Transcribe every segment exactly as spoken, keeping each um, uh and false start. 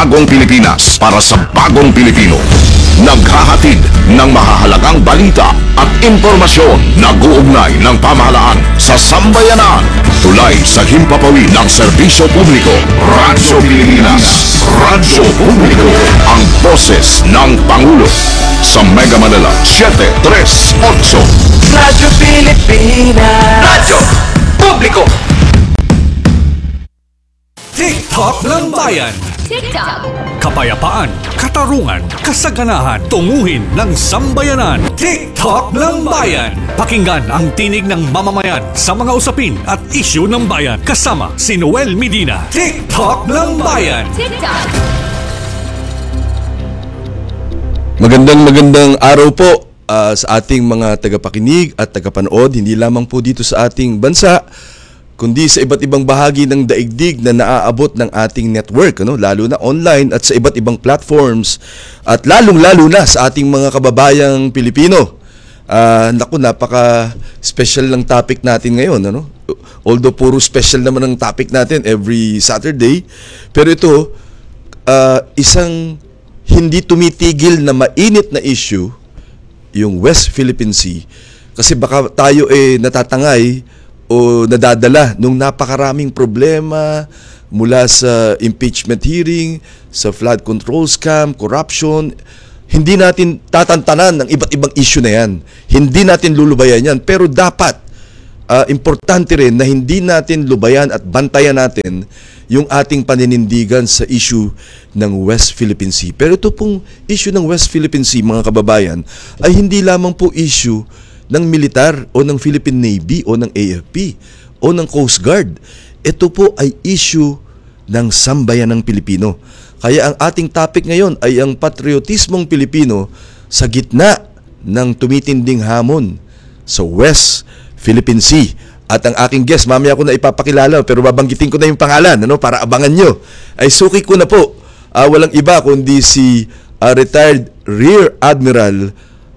bagong Pilipinas para sa bagong Pilipino. Naghahatid ng mahahalagang balita at impormasyon na guugnay ng pamahalaan sa sambayanan. Tulay sa himpapawid ng serbisyo publiko. Radyo Pilipinas. Radyo Publiko. Ang boses ng Pangulo. Sa Mega Manila, seven three eight. Radyo Pilipinas. Radyo Publiko. TikTok ng Bayan. TikTok. Kapayapaan, katarungan, kasaganahan, tunguhin ng sambayanan. TikTok ng Bayan. Pakinggan ang tinig ng mamamayan sa mga usapin at isyu ng bayan. Kasama si Noel Medina. TikTok ng Bayan. TikTok. Magandang magandang araw po uh, sa ating mga tagapakinig at tagapanood, hindi lamang po dito sa ating bansa, kundi sa iba't ibang bahagi ng daigdig na naaabot ng ating network, ano? Lalo na online at sa iba't ibang platforms at lalong-lalo na sa ating mga kababayang Pilipino. Uh, naku, napaka-special ng topic natin ngayon. Ano? Although puro special naman ang topic natin every Saturday, pero ito, uh, isang hindi tumitigil na mainit na issue, yung West Philippine Sea, kasi baka tayo eh natatangay o nadadala nung napakaraming problema mula sa impeachment hearing, sa flood control scam, corruption. Hindi natin tatantanan ng iba't ibang issue na yan. Hindi natin lulubayan yan. Pero dapat, uh, importante rin na hindi natin lubayan at bantayan natin yung ating paninindigan sa issue ng West Philippine Sea. Pero ito pong issue ng West Philippine Sea, mga kababayan, ay hindi lamang po issue ng militar o ng Philippine Navy o ng A F P o ng Coast Guard. Ito po ay issue ng sambayanang Pilipino. Kaya ang ating topic ngayon ay ang patriotismong Pilipino sa gitna ng tumitinding hamon sa West Philippine Sea. At ang aking guest, mamaya ko na ipapakilala, pero babanggitin ko na yung pangalan, ano, para abangan nyo. Ay suki ko na po, uh, walang iba kundi si uh, retired Rear Admiral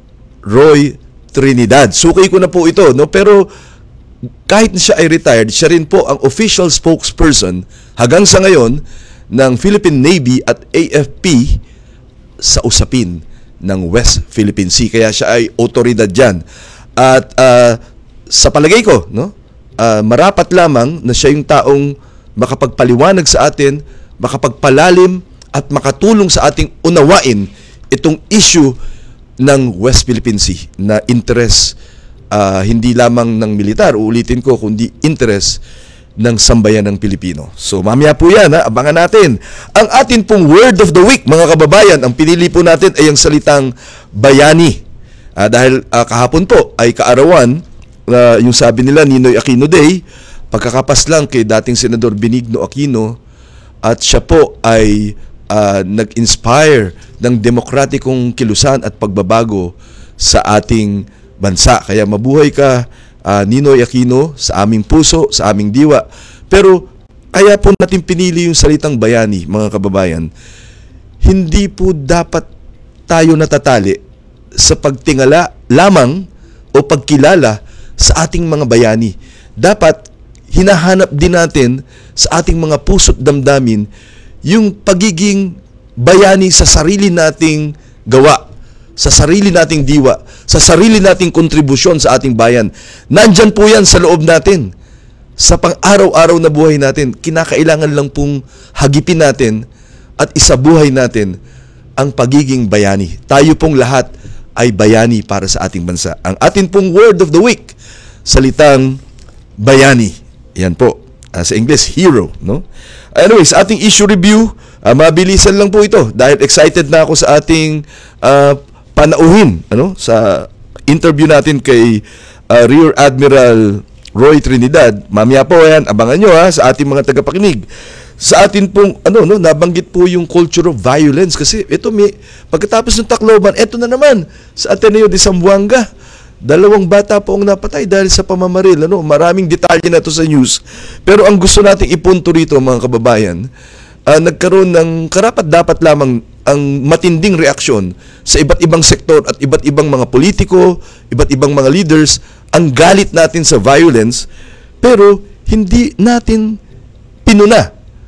Roy Trinidad. Suki ko na po ito, no? Pero kahit na siya ay retired, siya rin po ang official spokesperson hanggang sa ngayon ng Philippine Navy at A F P sa usapin ng West Philippine Sea. Kaya siya ay otoridad dyan. At uh, sa palagay ko, no? Uh, marapat lamang na siya yung taong makapagpaliwanag sa atin, makapagpalalim at makatulong sa ating unawain itong issue ng West Philippine Sea na interest uh, hindi lamang ng militar, uulitin ko, kundi interest ng sambayanang Pilipino. So mamaya po yan, ha? Abangan natin. Ang atin pong word of the week, mga kababayan, ang pinili po natin ay ang salitang bayani. Uh, dahil uh, kahapon po ay kaarawan, uh, yung sabi nila Ninoy Aquino Day, pagkakapas lang kay dating Senador Benigno Aquino, at siya po ay uh, nag-inspire ng demokratikong kilusan at pagbabago sa ating bansa. Kaya mabuhay ka, uh, Ninoy Aquino, sa aming puso, sa aming diwa. Pero kaya po natin pinili yung salitang bayani, mga kababayan. Hindi po dapat tayo natatali sa pagtingala lamang o pagkilala sa ating mga bayani. Dapat hinahanap din natin sa ating mga puso't damdamin yung pagiging bayani sa sarili nating gawa, sa sarili nating diwa, sa sarili nating kontribusyon sa ating bayan. Nandyan po yan sa loob natin. Sa pang-araw-araw na buhay natin, kinakailangan lang pong hagipin natin at isabuhay natin ang pagiging bayani. Tayo pong lahat ay bayani para sa ating bansa. Ang atin pong word of the week, salitang bayani. Yan po. Uh, sa English, hero, no? Anyways, ating issue review, uh, mabilisan lang po ito dahil excited na ako sa ating uh, panauhin, ano, sa interview natin kay uh, Rear Admiral Roy Trinidad. Mamaya po yan, abangan nyo, ha, sa ating mga tagapakinig. Sa atin pong, ano, no, nabanggit po yung culture of violence kasi ito, may, pagkatapos ng Tacloban, eto na naman sa Ateneo de Zamboanga. Dalawang bata po ang napatay dahil sa pamamaril. Ano? Maraming detalye na ito sa news. Pero ang gusto nating ipunto rito, mga kababayan, uh, nagkaroon ng karapat-dapat lamang ang matinding reaksyon sa iba't ibang sektor at iba't ibang mga politiko, iba't ibang mga leaders, ang galit natin sa violence, pero hindi natin pinuna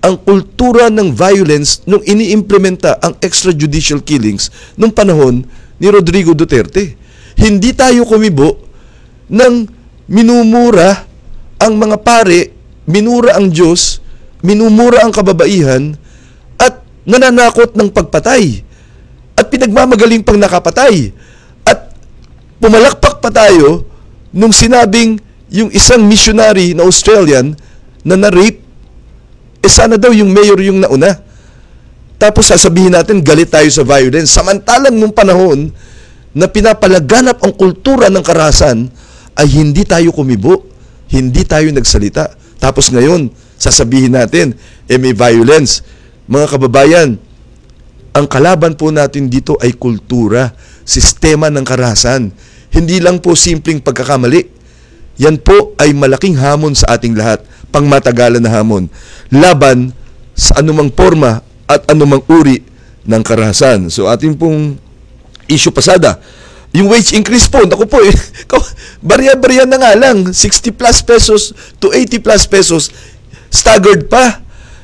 ang kultura ng violence nung iniimplementa ang extrajudicial killings nung panahon ni Rodrigo Duterte. Hindi tayo kumibo ng minumura ang mga pare, minura ang Diyos, minumura ang kababaihan, at nananakot ng pagpatay. At pinagmamagaling pang nakapatay. At pumalakpak pa tayo nung sinabing yung isang missionary na Australian na na-rape, eh sana daw yung mayor yung nauna. Tapos sasabihin natin, galit tayo sa violence. Samantalang nung panahon na pinapalaganap ang kultura ng karahasan, ay hindi tayo kumibo, hindi tayo nagsalita. Tapos ngayon, sasabihin natin, eh may violence. Mga kababayan, ang kalaban po natin dito ay kultura, sistema ng karahasan. Hindi lang po simpleng pagkakamali. Yan po ay malaking hamon sa ating lahat, pangmatagalan na hamon, laban sa anumang forma at anumang uri ng karahasan. So ating pong issue pasada, yung wage increase po, naku po, eh, barya-barya na nga lang, sixty plus pesos to eighty plus pesos, staggered pa.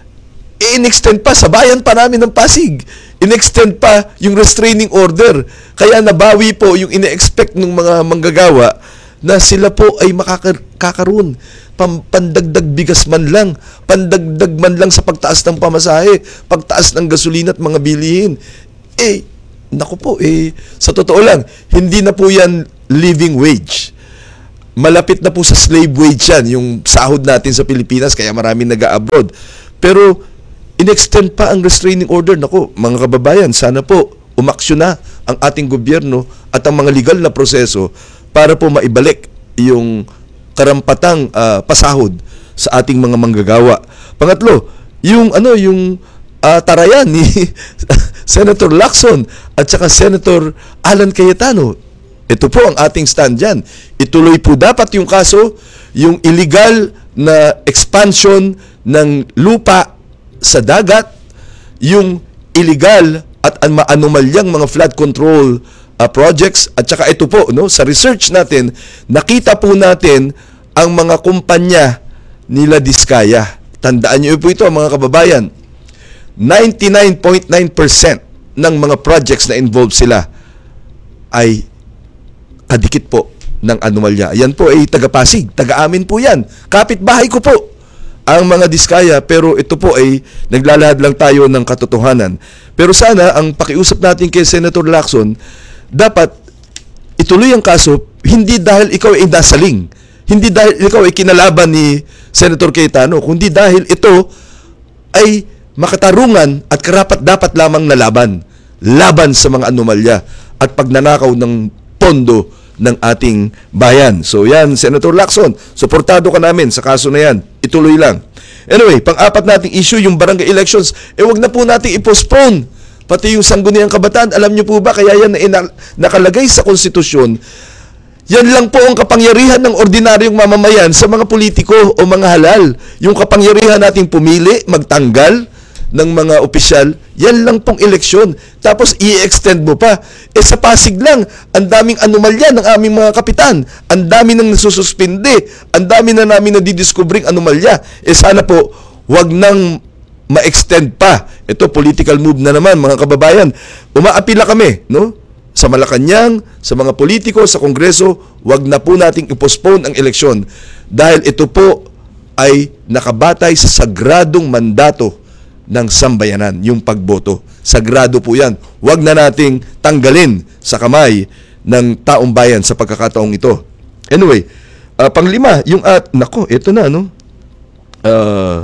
I-extend pa, sa bayan pa namin ng Pasig. In-extend pa yung restraining order. Kaya nabawi po yung ine-expect ng mga manggagawa na sila po ay makakaroon pam, pandagdag bigas man lang, pandagdag man lang sa pagtaas ng pamasahe, pagtaas ng gasolina at mga bilihin. Eh, naku po, eh, sa totoo lang, hindi na po yan living wage. Malapit na po sa slave wage yan, yung sahod natin sa Pilipinas, kaya maraming nag-abroad. Pero, in-extend pa ang restraining order. Naku, mga kababayan, sana po umaksyon na ang ating gobyerno at ang mga legal na proseso para po maibalik yung karampatang uh, pasahod sa ating mga manggagawa. Pangatlo, yung ano, yung uh, tarayan ni Senator Lacson at saka Senator Alan Cayetano. Ito po ang ating stand dyan. Ituloy po dapat yung kaso, yung illegal na expansion ng lupa sa dagat, yung illegal at anomalyang mga flood control uh, projects, at saka ito po, no, sa research natin, nakita po natin ang mga kumpanya nila Diskaya. Tandaan niyo po ito, mga kababayan, ninety-nine point nine percent ng mga projects na involved sila ay kadikit po ng anomalya. Yan po ay taga-Pasig, taga-amin po yan. Kapitbahay ko po ang mga Diskaya, pero ito po ay naglalahad lang tayo ng katotohanan. Pero sana, ang pakiusap natin kay Senator Lacson, dapat ituloy ang kaso, hindi dahil ikaw ay nasaling, hindi dahil ikaw ay kinalaban ni Senator Cayetano, kundi dahil ito ay makatarungan at karapat dapat lamang na laban. Laban sa mga anomalya at pagnanakaw ng pondo ng ating bayan. So yan, Senator Lacson, suportado ka namin sa kaso na yan. Ituloy lang. Anyway, pang-apat nating issue, yung barangay elections, eh wag na po nating i-postpone. Pati yung sangguniang kabataan, alam niyo po ba, kaya yan na nakalagay sa konstitusyon, yan lang po ang kapangyarihan ng ordinaryong mamamayan sa mga politiko o mga halal. Yung kapangyarihan nating pumili, magtanggal ng mga opisyal, yan lang pong eleksyon. Tapos i-extend mo pa. Eh sa Pasig lang, ang daming anomalya ng aming mga kapitan. Ang dami nang nasususpinde. Ang dami na namin nadidiscovering anomalya. Eh sana po, wag nang ma-extend pa. Ito, political move na naman, mga kababayan. Umaapila kami, no? Sa Malacanang, sa mga politiko, sa Kongreso, wag na po nating i-postpone ang eleksyon. Dahil ito po ay nakabatay sa sagradong mandato ng sambayanan, yung pagboto. Sagrado po yan. Huwag na nating tanggalin sa kamay ng taong bayan sa pagkakataong ito. Anyway, uh, panglima, yung at, nako, ito na, no? Uh,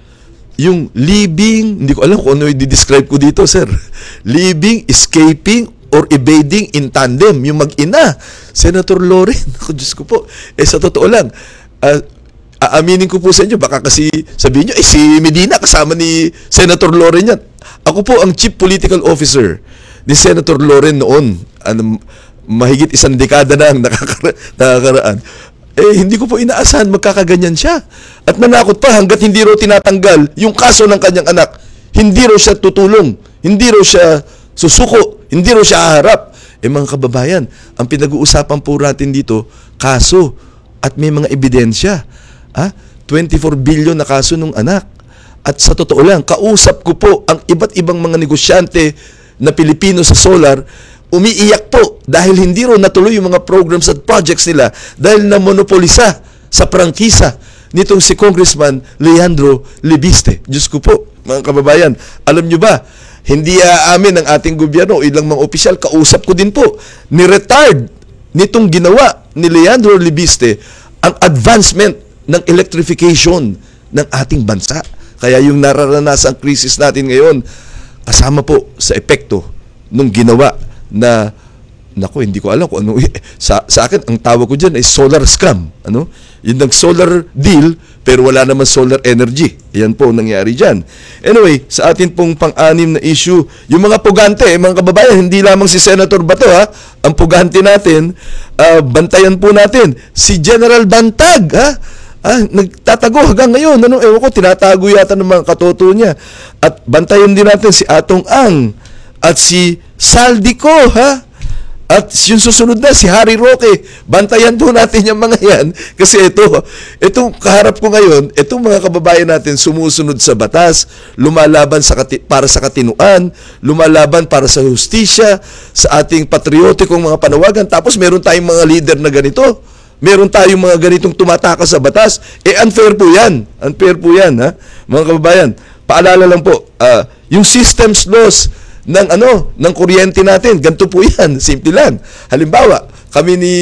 yung living, hindi ko alam kung ano yung di-describe ko dito, sir. Living, escaping, or evading in tandem. Yung mag-ina, Senator Loren, ako, Diyos ko po. Eh, sa totoo lang, uh, aaminin ko po sa inyo, baka kasi sabihin nyo, eh si Medina kasama ni Senator Loren yan. Ako po ang Chief Political Officer ni Senator Loren noon. Ano, mahigit isang dekada na ang nakakara- nakakaraan. Eh, hindi ko po inaasahan magkakaganyan siya. At nanakot pa hanggat hindi raw tinatanggal yung kaso ng kanyang anak. Hindi raw siya tutulong. Hindi raw siya susuko. Hindi raw siya haharap. Eh mga kababayan, ang pinag-uusapan po natin dito, kaso at may mga ebidensya. Ah, twenty-four billion na kaso nung anak. At sa totoo lang, kausap ko po ang iba't ibang mga negosyante na Pilipino sa solar, umiiyak po dahil hindi ro natuloy yung mga programs at projects nila dahil namonopolisa sa prangkisa nitong si Congressman Leandro Libiste. Diyos ko po, mga kababayan, alam nyo ba, hindi aamin ng ating gobyerno, ilang mga opisyal, kausap ko din po, ni-retard nitong ginawa ni Leandro Libiste ang advancement ng electrification ng ating bansa. Kaya yung nararanasan krisis natin ngayon, kasama po sa epekto nung ginawa na, naku, hindi ko alam kung ano, sa, sa akin, ang tawag ko dyan ay solar scam. Ano? Yung nag-solar deal, pero wala naman solar energy. Yan po ang nangyari dyan. Anyway, sa atin pong pang-anim na issue, yung mga pugante, eh, mga kababayan, hindi lamang si Senator Bato, ha? Ang pugante natin, uh, bantayan po natin, si General Bantag, ha? Ah, nagtatago hanggang ngayon. Ano, ewan ko, tinatago yata ng mga katoto niya. At bantayan din natin si Atong Ang at si Saldico, ha? At yung susunod na, si Harry Roque. Bantayan po natin yung mga yan. Kasi ito, itong kaharap ko ngayon, itong mga kababayan natin sumusunod sa batas, lumalaban sa kati- para sa katinuan, lumalaban para sa hustisya, sa ating patriotikong mga panawagan. Tapos meron tayong mga leader na ganito. Meron tayong mga ganitong tumatakas sa batas. Eh, unfair po yan. Unfair po yan, ha? Mga kababayan, paalala lang po, uh, yung systems laws ng ano, ng kuryente natin, ganito po yan, simple lang. Halimbawa, kami ni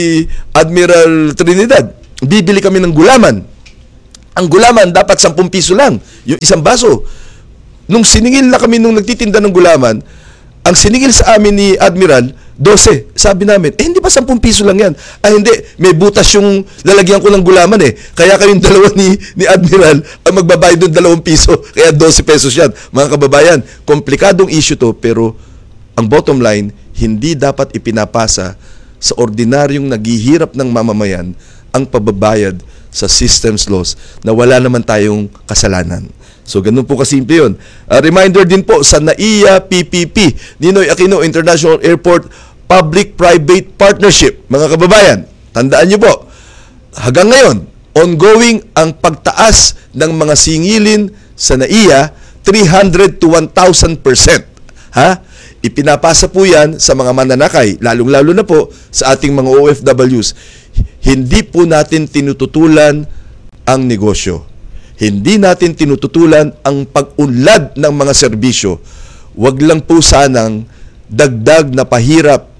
Admiral Trinidad, bibili kami ng gulaman. Ang gulaman dapat sampung piso lang, yung isang baso. Nung siningil na kami nung nagtitinda ng gulaman, ang siningil sa amin ni Admiral, dose. Sabi namin, eh hindi ba sampung piso lang yan? Ah hindi, may butas yung lalagyan ko ng gulaman eh. Kaya kayong dalawa ni, ni Admiral ang magbabayad doon dalawang piso. Kaya dose pesos yan. Mga kababayan, komplikadong issue to, pero ang bottom line, hindi dapat ipinapasa sa ordinaryong naghihirap ng mamamayan ang pababayad sa systems laws na wala naman tayong kasalanan. So, ganun po kasimple yun. Uh, reminder din po sa N A I A P P P, Ninoy Aquino International Airport Public-Private Partnership. Mga kababayan, tandaan nyo po, hanggang ngayon, ongoing ang pagtaas ng mga singilin sa N A I A, three hundred to one thousand percent. Ha? Ipinapasa po yan sa mga mananakay, lalong-lalo na po sa ating mga O F Ws. Hindi po natin tinututulan ang negosyo. Hindi natin tinututulan ang pag-unlad ng mga serbisyo. Huwag lang po sanang dagdag na pahirap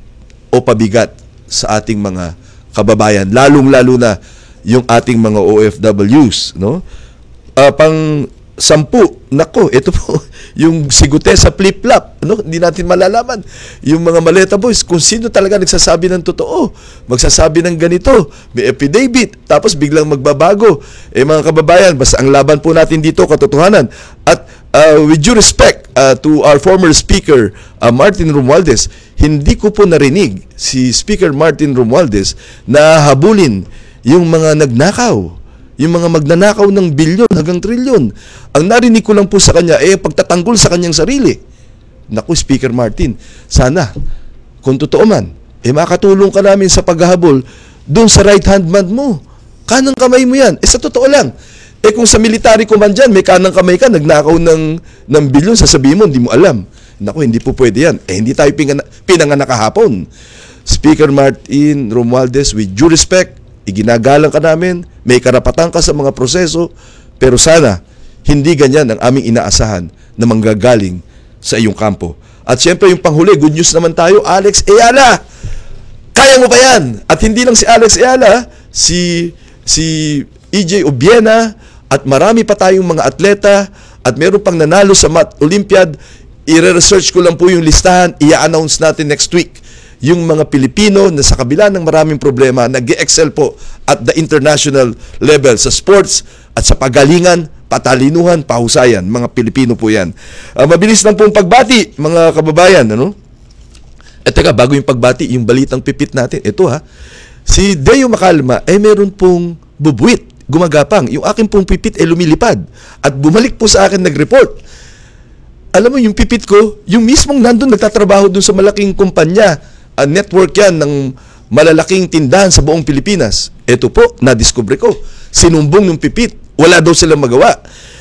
o pabigat sa ating mga kababayan, lalong-lalo na yung ating mga O F Ws, no? Uh, pang sampu, nako, ito po, yung sigute sa flip-flop, no? Hindi natin malalaman. Yung mga maleta boys, kung sino talaga nagsasabi ng totoo, magsasabi ng ganito, may affidavit, tapos biglang magbabago. Eh mga kababayan, basta ang laban po natin dito, katotohanan. At uh, with due respect uh, to our former speaker, uh, Martin Romualdez, hindi ko po narinig si Speaker Martin Romualdez na habulin yung mga nagnakaw, yung mga magnanakaw ng bilyon hanggang trilyon. Ang narinig ko lang po sa kanya ay eh, pagtatanggol sa kanyang sarili. Naku, Speaker Martin, sana, kung totoo man, eh makatulong ka namin sa paghahabol doon sa right hand man mo. Kanang kamay mo yan. Eh sa totoo lang, eh kung sa military command dyan, may kanang kamay ka, nagnakaw ng, ng bilyon, sasabihin mo, hindi mo alam. Naku, hindi po pwede yan. Eh hindi tayo pinang- pinanganak kahapon. Speaker Martin Romualdez, with due respect, iginagalang ka namin, may karapatan ka sa mga proseso, pero sana, hindi ganyan ang aming inaasahan na manggagaling sa iyong kampo. At siyempre, yung panghuli, good news naman tayo, Alex Ayala! Kaya mo pa yan! At hindi lang si Alex Ayala, si, si E J Obiena, at marami pa tayong mga atleta, at meron pang nanalo sa Math Olympiad. I-research ko lang po yung listahan, i-announce natin next week yung mga Pilipino na sa kabila ng maraming problema, nag-excel po at the international level sa sports at sa pagalingan, patalinuhan, pahusayan. Mga Pilipino po yan. Uh, mabilis lang pong pagbati, mga kababayan. Ano? E teka, bago yung pagbati, yung balitang pipit natin. Ito ha, si Deo Macalma, eh meron pong bubuit, gumagapang. Yung akin pong pipit ay eh, lumilipad. At bumalik po sa akin nag-report. Alam mo, yung pipit ko, yung mismong nandun nagtatrabaho dun sa malaking kumpanya, Uh, network yan ng malalaking tindahan sa buong Pilipinas. Ito po, na-discover ko. Sinumbong ng pipit. Wala daw silang magawa.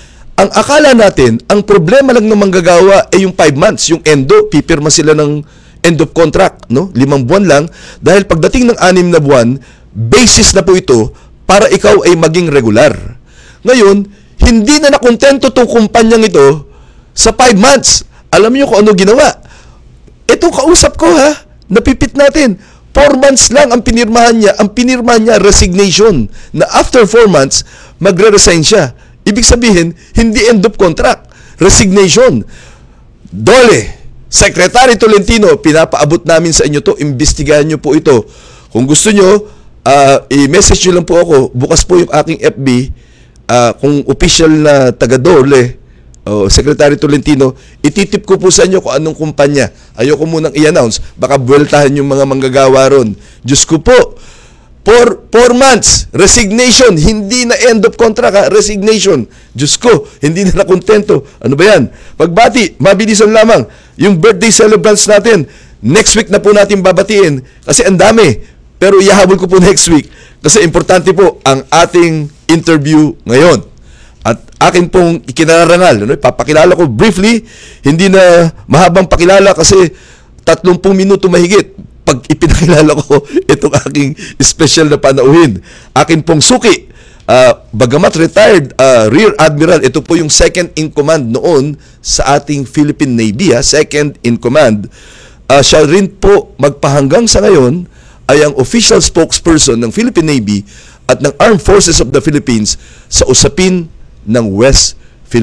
ang akala natin, ang problema lang ng manggagawa ay yung five months, yung endo, pipirma sila ng end of contract, no? Limang buwan lang, dahil pagdating ng anim na buwan, basis na po ito para ikaw ay maging regular. Ngayon, hindi na nakontento tong kumpanyang ito sa five months. Alam niyo kung ano ginawa? Ito kausap ko ha, napipit natin. Four months lang ang pinirmahan niya. Ang pinirmahan niya, resignation. Na after four months, magre-resign siya. Ibig sabihin, hindi end of contract. Resignation. Dole, Secretary Tolentino, pinapaabot namin sa inyo to. Imbestigahan niyo po ito. Kung gusto niyo, uh, i-message niyo lang po ako. Bukas po yung aking F B. Uh, kung official na taga-Dole, oh, Secretary Tolentino, ititip ko po sa inyo kung anong kumpanya. Ayoko munang i-announce. Baka buweltahan yung mga manggagawa ron. Diyos ko po, four, four months, resignation, hindi na end of contract ha, resignation. Diyos ko, hindi na nakontento. Ano ba yan? Pagbati, mabilisan lamang, yung birthday celebrants natin, next week na po natin babatiin kasi ang dami. Pero ihahabol ko po next week kasi importante po ang ating interview ngayon. At akin pong ikinararangal, ano, papakilala ko briefly, hindi na mahabang pakilala kasi tatlumpung minuto mahigit pag ipinakilala ko itong aking special na panauhin. Akin pong suki, uh, bagamat retired uh, Rear Admiral, ito po yung second in command noon sa ating Philippine Navy, ha? Second in command. Uh, siya rin po magpahanggang sa ngayon ay ang official spokesperson ng Philippine Navy at ng Armed Forces of the Philippines sa usapin ng West